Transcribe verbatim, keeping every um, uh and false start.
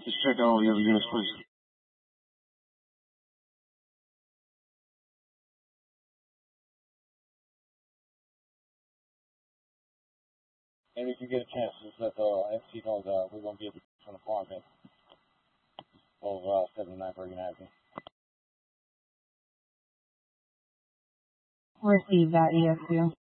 Just check all the other units, please. Maybe if you get a chance, just let the uh, F C know that we're going to be able to from the farm at of uh, seventy-nine Bergen Avenue. Receive that, E S two.